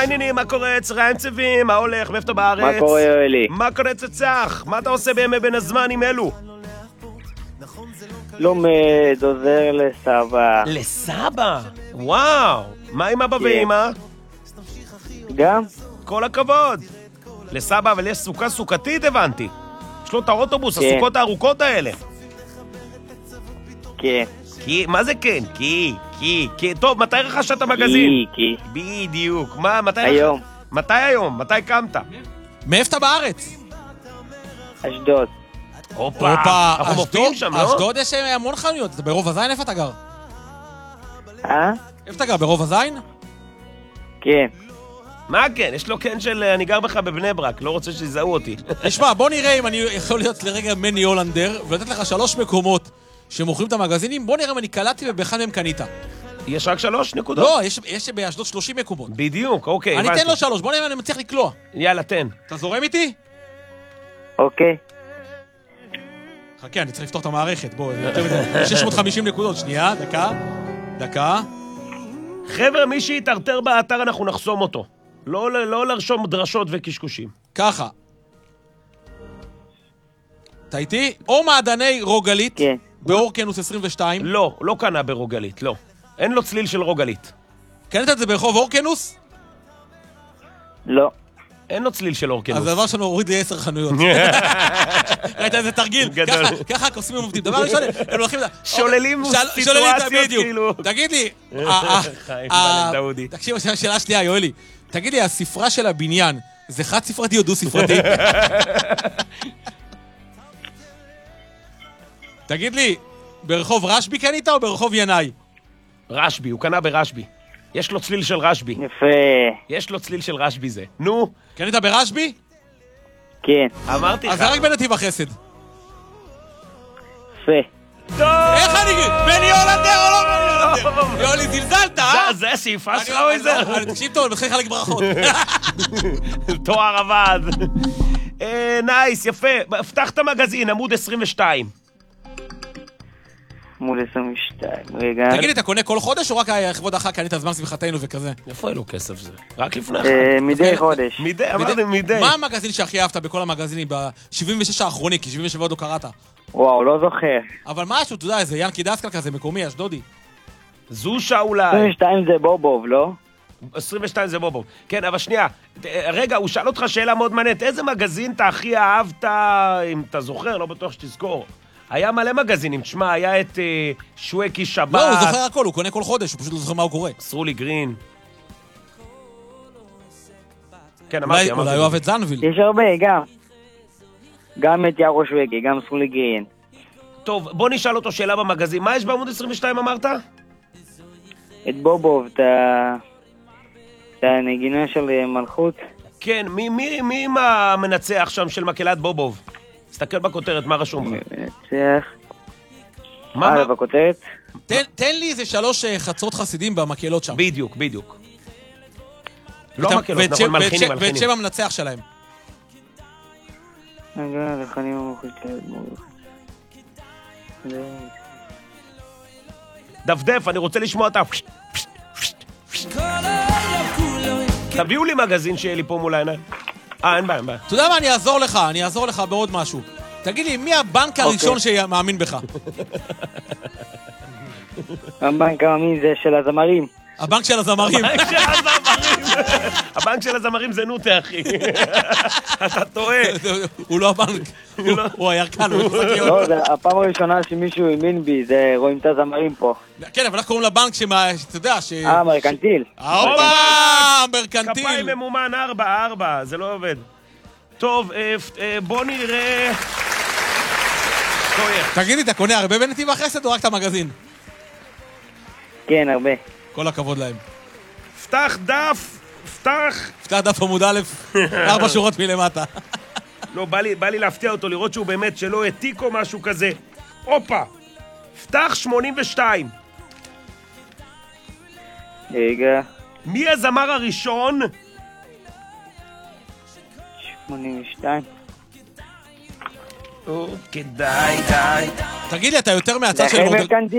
העניינים? מה קורה? צהריים טובים? מה הולך? מאיפה אתה בארץ? מה קורה, יואלי? מה קורה צצח? מה אתה עושה בימי בין הזמנים אלו? לומד, עוזר לסבא. לסבא? וואו! מה עם אבא ואמא? גם? כל הכבוד. לסבא, אבל יש סוכה סוכתית, הבנתי. יש לו את האוטובוס, כן. הסוכות הארוכות האלה. כן. מה זה כן? כי. טוב, מתי רכשת את המגזין? כי. בדיוק. מתי? היום. מתי היום? מתי קמת? מאיפה אתה בארץ? אשדוד. הופה, אנחנו מופיעים שם, לא? אשדוד יש המון חנויות. אתה ברוב הזין? איפה אתה גר? איפה אתה גר? ברוב הזין? כן. מה כן? יש לו כן של אני גר בך בבני ברק, לא רוצה שיזהו אותי. תשמע, בוא נראה אם אני יכול להיות לרגע מני הולנדר ולתת לך 3 מקומות שמוכרים את המגזינים. בוא נראה אם אני קלטתי ובאחד מהם קנית. יש רק 3 נקודות? לא, יש באשדוד 30 מקומות. בדיוק, אוקיי, אני הבנתי. אתן לו 3, בוא נראה אם אני מצליח לקלוע. יאללה, תן. אתה זורם איתי? אוקיי. חכה, אני צריך לפתוח את המערכת. בוא, 650 נקודות. שנייה, דקה. חבר'ה, מי שיתארטר באתר אנחנו נחסום אותו. לא לרשום דרשות וקשקושים. ככה. אתה איתי? או מעדני רוגלית. כן. באורקנוס 22. לא קנה ברוגלית, לא. אין לו צליל של רוגלית. קנית את זה ברחוב אורקנוס? לא. אין לו צליל של אורקנוס. אז הדבר שלנו הוריד לי 10 חנויות. ראית איזה תרגיל? גדול. ככה הקוסמים עובדים. דבר ראשון, הם הולכים... שוללים סיטואציות כאילו. תגיד לי... חיים בלד דאודי. תקשיב, שאלה שנייה, יואלי. תגיד לי, הספרה של הבניין, זה חד ספרתי או דו ספרתי? תגיד לי, ברחוב רשבי קנית או ברחוב ינאי? רשבי, הוא קנה ברשבי. יש לו צליל של רשבי. יפה. יש לו צליל של רשבי זה. נו, קנית ברשבי? כן. אמרתי לך. אז זה רק בנתיב החסד. יפה. טוב! איך אני... בני הולנדר או לא בני הולנדר? יואלי, זלזלת, אה? זה השאיפה שלך או איזה? תקשיב טוב, אני מתחיל לחלק ברכות. תואר עבד. נייס, יפה. פתח את המגזין, עמוד 22. מול 22. רגע. תגיד לי, אתה קונה כל חודש או רק לכבוד החג קנית זמן שמחתנו וכזה? איפה אין לו כסף זה? רק לפני מדי חודש. אמרתי מדי. מה המגזין שהכי אהבת בכל המגזינים ב-76 האחרונים? כי 77 עוד לא קראת. וואו, לא זוכר. אבל משהו, אתה יודע, איזה ינקי דסקל כזה, מקומי, אשדודי. זושה אולי. 22 זה בובוב, לא? 22 זה בובוב. כן, אבל שנייה. רגע, הוא שאל אותך שאלה מאוד מעניינת. איזה מגזין אתה הכי אהבת, אם אתה זוכר, לא בטוח שתזכור. היה מלא מגזינים. תשמע, היה את שווקי שבת. לא, הוא זוכר הכל, הוא קונה כל חודש, הוא פשוט לא זוכר מה הוא קורא. סרולי גרין. כן, אמרתי. אולי הוא אוהב את זנביל. יש הרבה, גם. גם את יארו שווקי, גם סרולי גרין. טוב, בוא נשאל אותו שאלה במגזין. מה יש בעמוד 22 אמרת? את בובוב, את הנגינה של מלכות. כן, מי המנצח שם של מקהלת בובוב? תסתכל בכותרת, מה רשום לך? מנצח. מה? בכותרת? תן לי איזה 3 חצרות חסידים במקהלות שם. בדיוק. לא מקהלות, נכון, מלחינים. ואת שם המנצח שלהם. רגע, לחנים המוחית דפדף, אני רוצה לשמוע אותה. תביאו לי מגזין שיהיה לי פה מול העיניים. אין בעיה. אתה יודע מה, אני אעזור לך בעוד משהו. תגיד לי, מי הבנק הראשון שמאמין בך? הבנק המאמין זה של הזמרים. הבנק של הזמרים. הבנק של הזמרים זה נוטה, אחי. אתה טועה. הוא לא הבנק, הוא הירקן. לא, זה הפעם הראשונה שמישהו האמין בי, זה רואים את הזמרים פה. כן, אבל איך קוראים לבנק שאתה יודע ש... מרקנטיל. מרקנטיל. כפיים ממומן 4, זה לא עובד. טוב, בוא נראה... תגיד לי, אתה קונה הרבה בנתיב החסד או רק את המגזין? כן, הרבה. כל הכבוד להם. פתח דף עמוד א', 4 שורות מלמטה. לא, בא לי להפתיע אותו, לראות שהוא באמת שלא העתיק או משהו כזה. הופה, פתח 82. רגע. מי הזמר הראשון? 82. כדאי, די. תגיד לי, אתה יותר מהצד של... זה אחרי מרקנטיל.